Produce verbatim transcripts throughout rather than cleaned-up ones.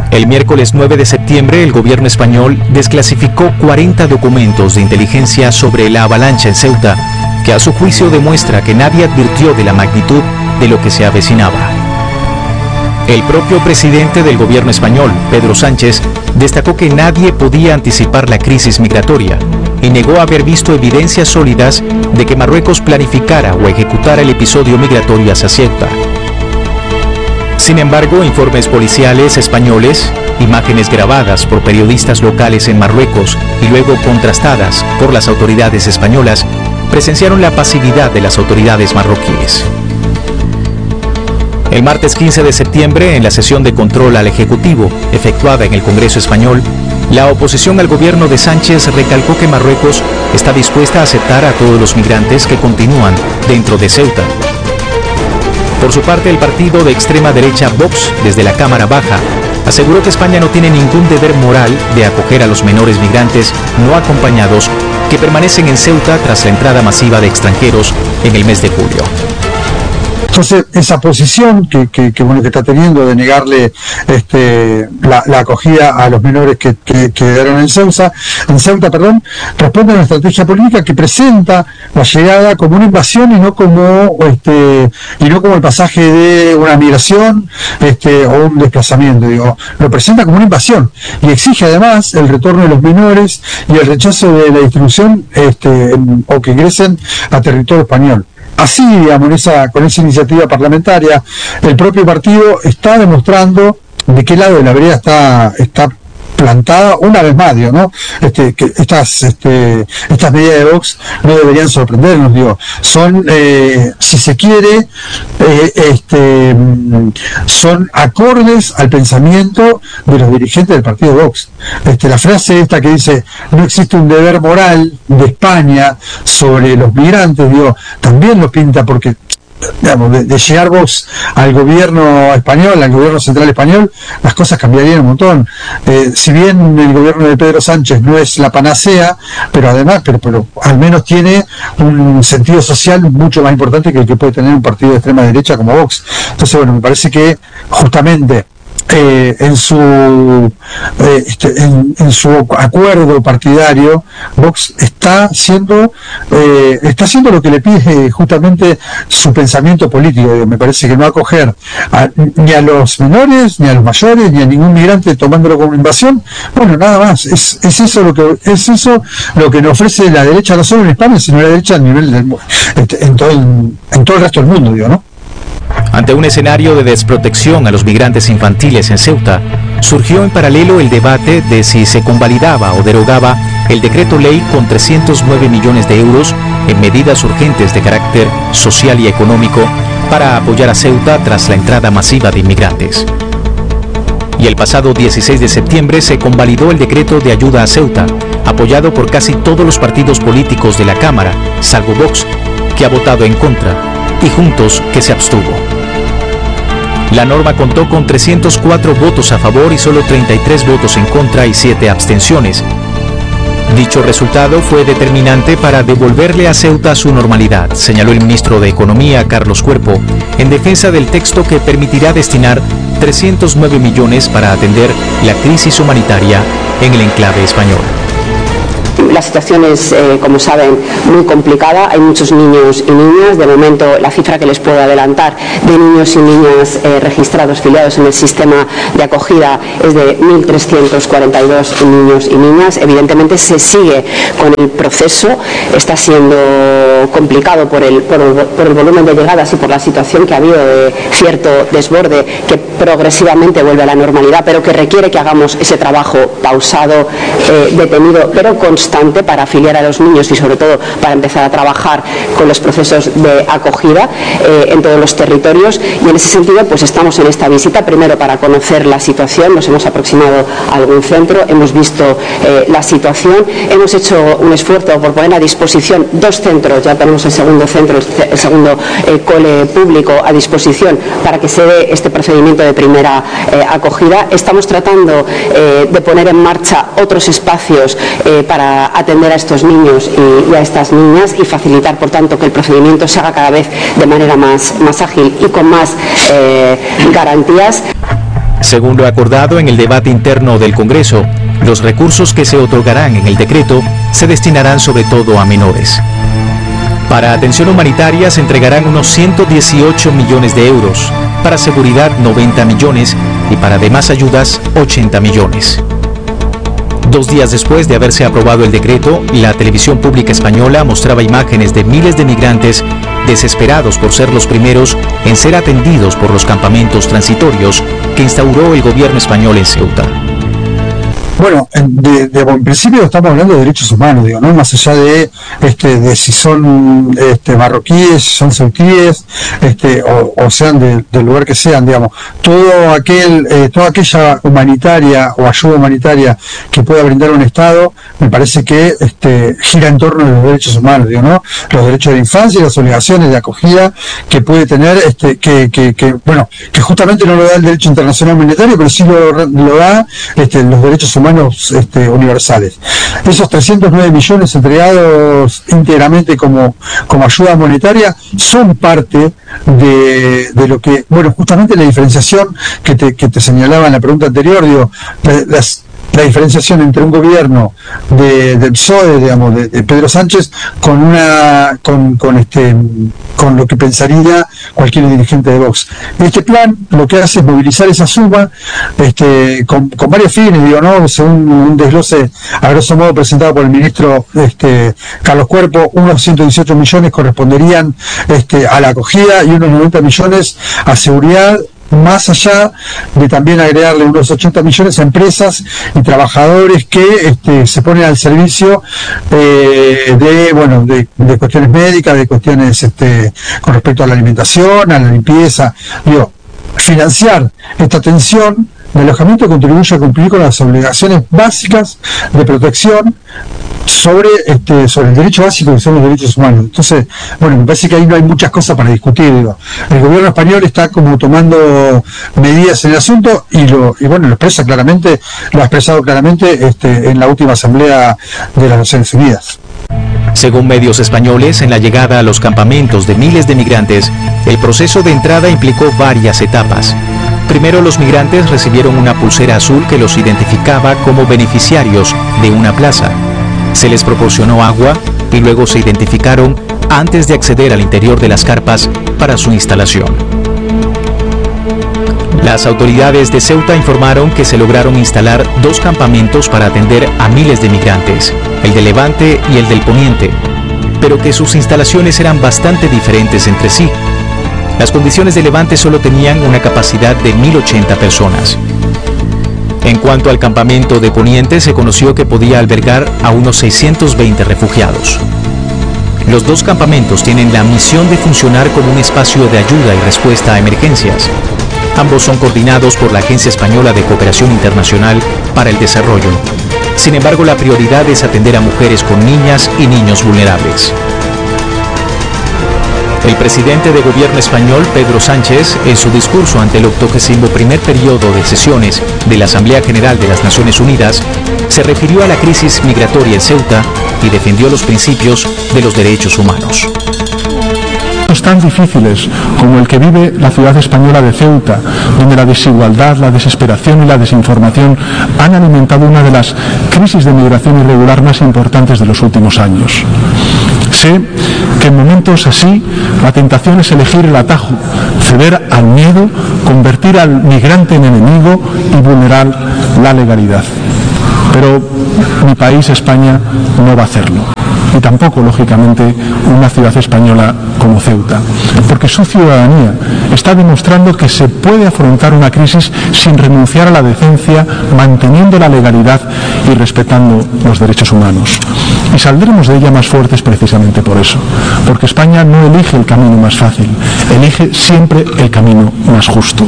El miércoles nueve de septiembre, el gobierno español desclasificó cuarenta documentos de inteligencia sobre la avalancha en Ceuta, que a su juicio demuestra que nadie advirtió de la magnitud de lo que se avecinaba. El propio presidente del gobierno español, Pedro Sánchez, destacó que nadie podía anticipar la crisis migratoria y negó haber visto evidencias sólidas de que Marruecos planificara o ejecutara el episodio migratorio hacia Ceuta. Sin embargo, informes policiales españoles, imágenes grabadas por periodistas locales en Marruecos y luego contrastadas por las autoridades españolas, presenciaron la pasividad de las autoridades marroquíes. El martes quince de septiembre, en la sesión de control al Ejecutivo, efectuada en el Congreso español, la oposición al gobierno de Sánchez recalcó que Marruecos está dispuesta a aceptar a todos los migrantes que continúan dentro de Ceuta. Por su parte, el partido de extrema derecha Vox, desde la Cámara Baja, aseguró que España no tiene ningún deber moral de acoger a los menores migrantes no acompañados que permanecen en Ceuta tras la entrada masiva de extranjeros en el mes de julio. Entonces, esa posición que, que, que, bueno, que está teniendo de negarle este, la, la acogida a los menores que, que, que quedaron en Ceuta, en Ceuta, perdón, responde a una estrategia política que presenta la llegada como una invasión y no como este, y no como el pasaje de una migración este, o un desplazamiento. Digo, lo presenta como una invasión y exige además el retorno de los menores y el rechazo de la distribución este, o que ingresen a territorio español. Así, digamos, esa, con esa iniciativa parlamentaria, el propio partido está demostrando de qué lado de la vereda está, está plantada una vez más, digo, ¿no? Este, que estas, este, estas medidas de Vox no deberían sorprendernos, digo, son, eh, si se quiere, eh, este, son acordes al pensamiento de los dirigentes del partido Vox. Este, la frase esta que dice, no existe un deber moral de España sobre los migrantes, digo, también lo pinta porque digamos, de, de llegar Vox al gobierno español, al gobierno central español, las cosas cambiarían un montón. Eh, si bien el gobierno de Pedro Sánchez no es la panacea, pero además, pero, pero al menos tiene un sentido social mucho más importante que el que puede tener un partido de extrema derecha como Vox. Entonces, bueno, me parece que justamente Eh, en su eh, este, en, en su acuerdo partidario, Vox está haciendo eh, está haciendo lo que le pide justamente su pensamiento político. Me parece que no acoger a, ni a los menores, ni a los mayores, ni a ningún migrante tomándolo como invasión. Bueno, nada más. Es, es eso lo que es eso lo que nos ofrece la derecha no solo en España, sino la derecha a nivel del este, en todo el, en todo el resto del mundo, digo, ¿no? Ante un escenario de desprotección a los migrantes infantiles en Ceuta, surgió en paralelo el debate de si se convalidaba o derogaba el decreto ley con trescientos nueve millones de euros en medidas urgentes de carácter social y económico para apoyar a Ceuta tras la entrada masiva de inmigrantes. Y el pasado dieciséis de septiembre se convalidó el decreto de ayuda a Ceuta, apoyado por casi todos los partidos políticos de la Cámara, salvo Vox, que ha votado en contra, y Juntos, que se abstuvo. La norma contó con trescientos cuatro votos a favor y solo treinta y tres votos en contra y siete abstenciones. Dicho resultado fue determinante para devolverle a Ceuta su normalidad, señaló el ministro de Economía, Carlos Cuerpo, en defensa del texto que permitirá destinar trescientos nueve millones para atender la crisis humanitaria en el enclave español. La situación es, eh, como saben, muy complicada. Hay muchos niños y niñas. De momento, la cifra que les puedo adelantar de niños y niñas eh, registrados, filiados en el sistema de acogida es de mil trescientos cuarenta y dos niños y niñas. Evidentemente, se sigue con el proceso. Está siendo complicado por el, por el, por el volumen de llegadas y por la situación que ha habido de cierto desborde que progresivamente vuelve a la normalidad, pero que requiere que hagamos ese trabajo pausado, eh, detenido, pero constante para afiliar a los niños y sobre todo para empezar a trabajar con los procesos de acogida eh, en todos los territorios. Y en ese sentido, pues estamos en esta visita primero para conocer la situación. Nos hemos aproximado a algún centro, hemos visto eh, la situación, hemos hecho un esfuerzo por poner a disposición dos centros. Ya tenemos el segundo centro, el segundo eh, cole público a disposición para que se dé este procedimiento de primera eh, acogida. Estamos tratando eh, de poner en marcha otros espacios eh, para atender a estos niños y, y a estas niñas y facilitar, por tanto, que el procedimiento se haga cada vez de manera más, más ágil y con más eh, garantías. Según lo acordado en el debate interno del Congreso, los recursos que se otorgarán en el decreto se destinarán sobre todo a menores. Para atención humanitaria se entregarán unos ciento dieciocho millones de euros, para seguridad noventa millones y para demás ayudas ochenta millones. Dos días después de haberse aprobado el decreto, la televisión pública española mostraba imágenes de miles de migrantes desesperados por ser los primeros en ser atendidos por los campamentos transitorios que instauró el gobierno español en Ceuta. Bueno, de, de, en principio estamos hablando de derechos humanos, digo, ¿no? Más allá de este de si son este marroquíes, si son ceutíes, este o, o sean de, del lugar que sean, digamos, todo aquel eh, toda aquella humanitaria o ayuda humanitaria que pueda brindar un Estado, me parece que este gira en torno a los derechos humanos, digo, ¿no? Los derechos de la infancia y las obligaciones de acogida que puede tener este que que, que bueno, que justamente no lo da el derecho internacional humanitario, pero sí lo, lo da este los derechos humanos humanos este, universales. Esos trescientos nueve millones entregados íntegramente como, como ayuda monetaria son parte de, de lo que, bueno, justamente la diferenciación que te, que te señalaba en la pregunta anterior, digo, las la diferenciación entre un gobierno de, del P S O E, digamos, de, de Pedro Sánchez, con una con, con este con lo que pensaría cualquier dirigente de Vox. Este plan lo que hace es movilizar esa suma este con, con varios fines, digo, ¿no? Según un desglose a grosso modo presentado por el ministro este Carlos Cuerpo, unos ciento dieciocho millones corresponderían este a la acogida y unos noventa millones a seguridad, más allá de también agregarle unos ochenta millones a empresas y trabajadores que este, se ponen al servicio eh, de bueno de, de cuestiones médicas, de cuestiones este, con respecto a la alimentación, a la limpieza. Digo, financiar esta atención de alojamiento contribuye a cumplir con las obligaciones básicas de protección sobre este sobre el derecho básico que son los derechos humanos. Entonces, bueno, me parece que ahí no hay muchas cosas para discutir, digo. El gobierno español está como tomando medidas en el asunto y lo y bueno, lo expresa claramente, lo ha expresado claramente este en la última asamblea de las Naciones Unidas. Según medios españoles, en la llegada a los campamentos de miles de migrantes, el proceso de entrada implicó varias etapas. Primero, los migrantes recibieron una pulsera azul que los identificaba como beneficiarios de una plaza. Se les proporcionó agua y luego se identificaron antes de acceder al interior de las carpas para su instalación. Las autoridades de Ceuta informaron que se lograron instalar dos campamentos para atender a miles de migrantes, el de Levante y el del Poniente, pero que sus instalaciones eran bastante diferentes entre sí. Las condiciones de Levante solo tenían una capacidad de mil ochenta personas. En cuanto al campamento de Poniente, se conoció que podía albergar a unos seiscientos veinte refugiados. Los dos campamentos tienen la misión de funcionar como un espacio de ayuda y respuesta a emergencias. Ambos son coordinados por la Agencia Española de Cooperación Internacional para el Desarrollo. Sin embargo, la prioridad es atender a mujeres con niñas y niños vulnerables. El presidente de gobierno español, Pedro Sánchez, en su discurso ante el octogésimo primer periodo de sesiones de la Asamblea General de las Naciones Unidas, se refirió a la crisis migratoria en Ceuta y defendió los principios de los derechos humanos. Tan difíciles como el que vive la ciudad española de Ceuta, donde la desigualdad, la desesperación y la desinformación han alimentado una de las crisis de migración irregular más importantes de los últimos años. Sé que en momentos así la tentación es elegir el atajo, ceder al miedo, convertir al migrante en enemigo y vulnerar la legalidad. Pero mi país, España, no va a hacerlo. Y tampoco, lógicamente, una ciudad española como Ceuta, porque su ciudadanía está demostrando que se puede afrontar una crisis sin renunciar a la decencia, manteniendo la legalidad y respetando los derechos humanos. Y saldremos de ella más fuertes precisamente por eso, porque España no elige el camino más fácil, elige siempre el camino más justo.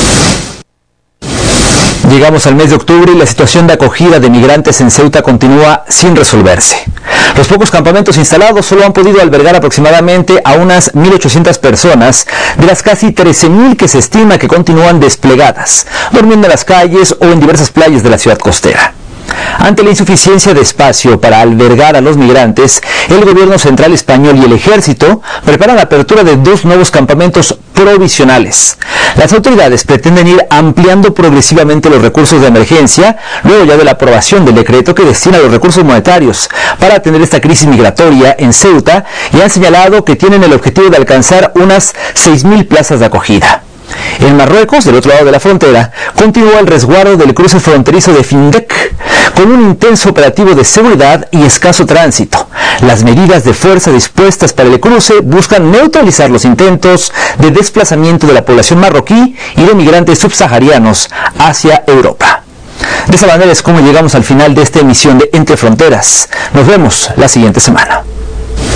Llegamos al mes de octubre y la situación de acogida de migrantes en Ceuta continúa sin resolverse. Los pocos campamentos instalados solo han podido albergar aproximadamente a unas mil ochocientas personas, de las casi trece mil que se estima que continúan desplegadas, durmiendo en las calles o en diversas playas de la ciudad costera. Ante la insuficiencia de espacio para albergar a los migrantes, el gobierno central español y el ejército preparan la apertura de dos nuevos campamentos provisionales. Las autoridades pretenden ir ampliando progresivamente los recursos de emergencia, luego ya de la aprobación del decreto que destina los recursos monetarios para atender esta crisis migratoria en Ceuta, y han señalado que tienen el objetivo de alcanzar unas seis mil plazas de acogida. En Marruecos, del otro lado de la frontera, continúa el resguardo del cruce fronterizo de Findec, con un intenso operativo de seguridad y escaso tránsito. Las medidas de fuerza dispuestas para el cruce buscan neutralizar los intentos de desplazamiento de la población marroquí y de migrantes subsaharianos hacia Europa. De esa manera es como llegamos al final de esta emisión de Entre Fronteras. Nos vemos la siguiente semana.